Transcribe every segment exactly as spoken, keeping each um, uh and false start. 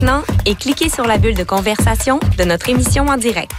maintenant et cliquez sur la bulle de conversation de notre émission en direct.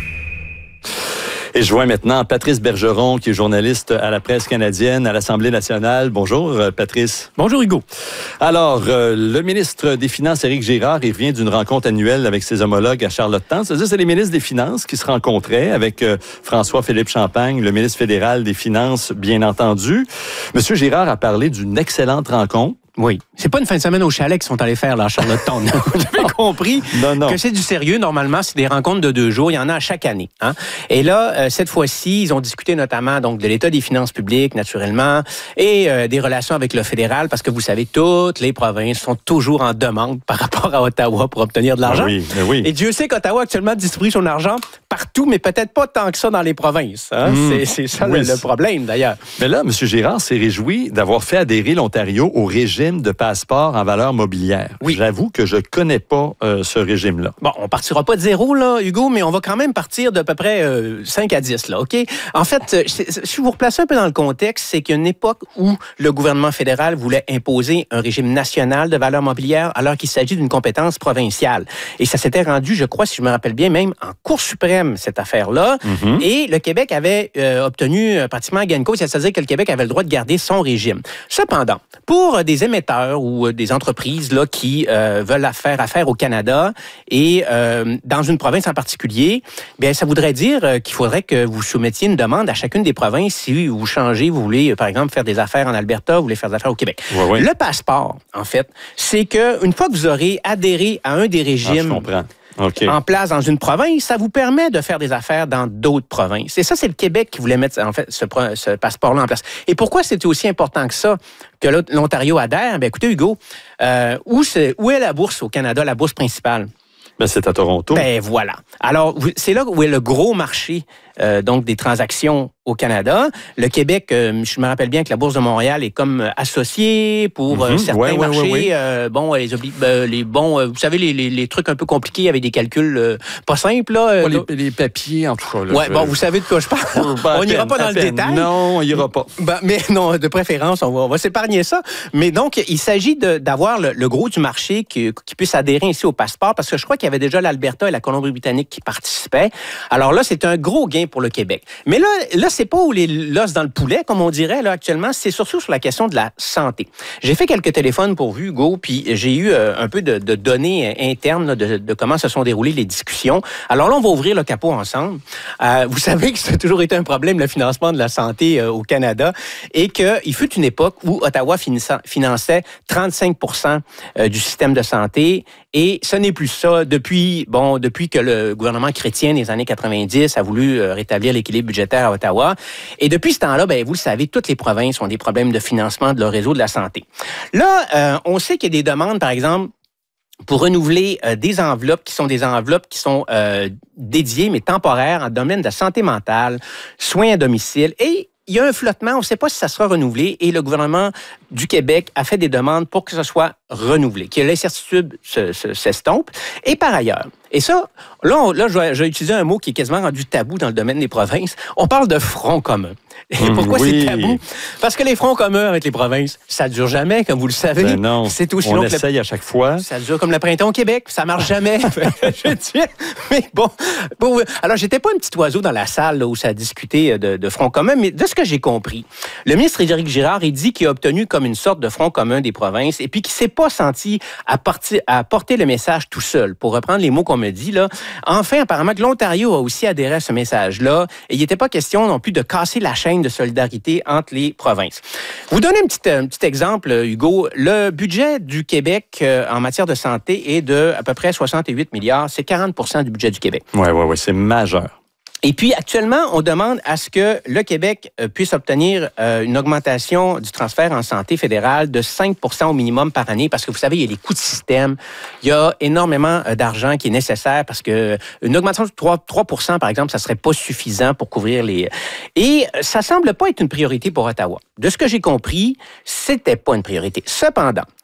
Et je joins maintenant Patrice Bergeron, qui est journaliste à la presse canadienne, à l'Assemblée nationale. Bonjour, Patrice. Bonjour, Hugo. Alors, euh, le ministre des Finances, Éric Girard, il revient d'une rencontre annuelle avec ses homologues à Charlottetown. C'est-à-dire, c'est les ministres des Finances qui se rencontraient avec euh, François-Philippe Champagne, le ministre fédéral des Finances, bien entendu. Monsieur Girard a parlé d'une excellente rencontre. Oui. C'est pas une fin de semaine au chalet qu'ils sont allés faire, là, à Charlottetown. J'avais compris non, non. que c'est du sérieux. Normalement, c'est des rencontres de deux jours. Il y en a à chaque année. Hein? Et là, euh, cette fois-ci, ils ont discuté notamment donc de l'état des finances publiques, naturellement, et euh, des relations avec le fédéral, parce que vous savez, toutes les provinces sont toujours en demande par rapport à Ottawa pour obtenir de l'argent. Oui, mais oui. Et Dieu sait qu'Ottawa actuellement distribue son argent partout, mais peut-être pas tant que ça dans les provinces. Hein? Mmh. C'est, c'est ça oui, le, le problème, d'ailleurs. Mais là, M. Girard s'est réjoui d'avoir fait adhérer l'Ontario au régime de passeport en valeur mobilière. Oui. J'avoue que je ne connais pas euh, ce régime-là. Bon, on partira pas de zéro, là, Hugo, mais on va quand même partir d'à peu près euh, cinq à dix, là, OK? En fait, si vous replacez un peu dans le contexte, c'est qu'il y a une époque où le gouvernement fédéral voulait imposer un régime national de valeur mobilière alors qu'il s'agit d'une compétence provinciale. Et ça s'était rendu, je crois, si je me rappelle bien, même en Cour suprême, cette affaire-là. Mm-hmm. Et le Québec avait euh, obtenu euh, pratiquement gain de cause, c'est-à-dire que le Québec avait le droit de garder son régime. Cependant, pour des émetteurs ou des entreprises là, qui euh, veulent faire affaire au Canada et euh, dans une province en particulier, bien, ça voudrait dire euh, qu'il faudrait que vous soumettiez une demande à chacune des provinces si vous changez, vous voulez, par exemple, faire des affaires en Alberta, vous voulez faire des affaires au Québec. Ouais, ouais. Le passeport, en fait, c'est qu'une fois que vous aurez adhéré à un des régimes... Ah, je comprends. Okay. En place dans une province, ça vous permet de faire des affaires dans d'autres provinces. Et ça, c'est le Québec qui voulait mettre en fait ce, ce passeport-là en place. Et pourquoi c'était aussi important que ça, que l'Ontario adhère? Bien, écoutez, Hugo, euh, où, c'est, où est la bourse au Canada, la bourse principale? Ben, c'est à Toronto. Ben voilà. Alors, c'est là où est le gros marché euh, donc des transactions au Canada. Le Québec, euh, je me rappelle bien que la Bourse de Montréal est comme associée pour mm-hmm. euh, certains ouais, ouais, marchés. Ouais, ouais. Euh, bon, les, obli- euh, les bons, euh, vous savez, les, les, les trucs un peu compliqués avec des calculs euh, pas simples. Là, euh, oh, les, les papiers, en tout cas. Là, ouais, je... bon, vous savez de quoi je parle. Ben, on n'ira pas dans le peine. détail. Non, on n'ira pas. Ben, mais non, de préférence, on va, on va s'épargner ça. Mais donc, il s'agit de, d'avoir le, le gros du marché qui, qui puisse adhérer ici au passeport, parce que je crois qu'il y avait déjà l'Alberta et la Colombie-Britannique qui participaient. Alors là, c'est un gros gain pour le Québec. Mais là, là, c'est pas où les l'os dans le poulet, comme on dirait là actuellement, c'est surtout sur la question de la santé. J'ai fait quelques téléphones pour vous, Hugo, puis j'ai eu euh, un peu de, de données internes là, de, de comment se sont déroulées les discussions. Alors là, on va ouvrir le capot ensemble. Euh, vous savez que ça a toujours été un problème, le financement de la santé euh, au Canada, et qu'il fut une époque où Ottawa finançait trente-cinq pour cent du système de santé, et ce n'est plus ça depuis, bon, depuis que le gouvernement chrétien des années quatre-vingt-dix a voulu euh, rétablir l'équilibre budgétaire à Ottawa. Et depuis ce temps-là, ben, vous le savez, toutes les provinces ont des problèmes de financement de leur réseau de la santé. Là, euh, on sait qu'il y a des demandes, par exemple, pour renouveler euh, des enveloppes qui sont des enveloppes qui sont euh, dédiées, mais temporaires, en domaine de la santé mentale, soins à domicile, et il y a un flottement, on ne sait pas si ça sera renouvelé, et le gouvernement du Québec a fait des demandes pour que ce soit renouvelé, que l'incertitude se, se, s'estompe. Et par ailleurs, et ça, là, on, là, je vais, je vais utiliser un mot qui est quasiment rendu tabou dans le domaine des provinces, on parle de front commun. Et pourquoi oui. c'est tabou? Parce que les fronts communs avec les provinces, ça ne dure jamais, comme vous le savez. Ben non, c'est aussi on long essaye le... à chaque fois. Ça dure comme le printemps au Québec, ça marche jamais. je dis, mais bon, bon, alors j'étais pas un petit oiseau dans la salle là, où ça a discuté de, de front commun, mais de ce que j'ai compris, le ministre Éric Girard, il dit qu'il a obtenu comme une sorte de front commun des provinces et puis qu'il s'est pas senti à, partir, à porter le message tout seul. Pour reprendre les mots qu'on me dit, là. Enfin, apparemment que l'Ontario a aussi adhéré à ce message-là et il n'était pas question non plus de casser la chaîne de solidarité entre les provinces. Vous donnez un petit, un petit exemple, Hugo. Le budget du Québec euh, en matière de santé est de à peu près soixante-huit milliards. C'est quarante pour cent du budget du Québec. Oui, oui, oui, c'est majeur. Et puis, actuellement, on demande à ce que le Québec puisse obtenir euh, une augmentation du transfert en santé fédérale de cinq pour cent au minimum par année, parce que vous savez, il y a les coûts de système, il y a énormément d'argent qui est nécessaire, parce que une augmentation de trois pour cent, par exemple, ça serait pas suffisant pour couvrir les... Et ça semble pas être une priorité pour Ottawa. De ce que j'ai compris, c'était pas une priorité. Cependant,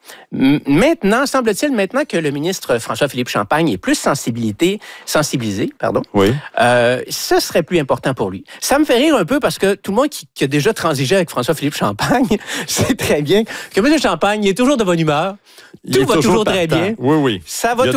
Maintenant, semble-t-il, maintenant que le ministre François-Philippe Champagne est plus sensibilité, sensibilisé, pardon, oui. euh, ce serait plus important pour lui. Ça me fait rire un peu parce que tout le monde qui, qui a déjà transigé avec François-Philippe Champagne sait très bien que M. Champagne il est toujours de bonne humeur. Il Tout est va toujours, toujours très partant. bien. Oui, oui. Ça va